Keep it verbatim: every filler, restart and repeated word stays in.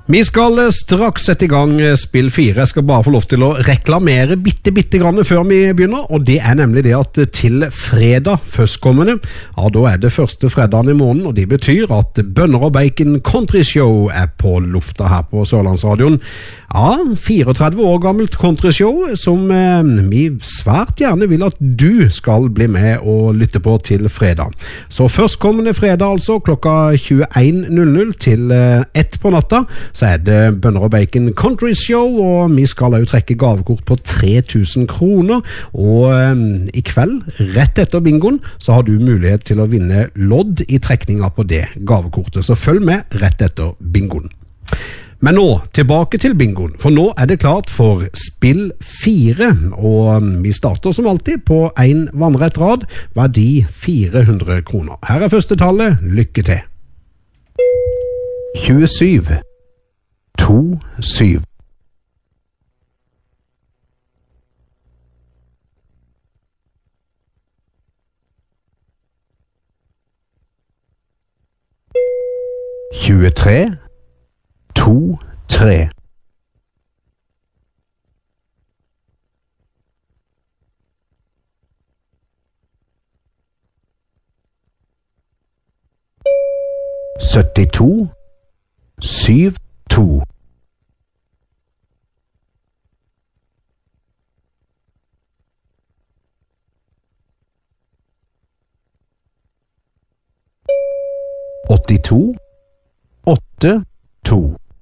Vi skal straks sette i gang spill fire. Jeg skal bare få lov til å reklamere bitte, bitte grann før vi begynner, og det er nemlig det at til fredag førstkommende, ja, da er det første fredagen i måneden, og det betyr at Bønner og Bacon Country Show er på lufta her på Sørlandsradioen. Ja, fireogtredve år gammelt country show som eh, vi svært gjerne vil at du skal bli med og lytte på til fredag. Så førstkommende fredag altså, klokka tjueen null null til eh, ett på natta, så er det Bønner og Bacon Country Show, og vi skal jo trekke gavekort på tre tusen kroner, og um, i kveld, rett etter bingoen, så har du mulighet til å vinne lodd i trekninga på det gavekortet, så følg med rett etter bingoen. Men nå, tilbake til bingoen, for nå er det klart for spill fire, og vi starter som alltid på en vannrett rad, verdi fire hundre kroner. Her er første tallet, lykke til. tjuesyv to syv tjuetre to tre syttito syv to åttito åtte to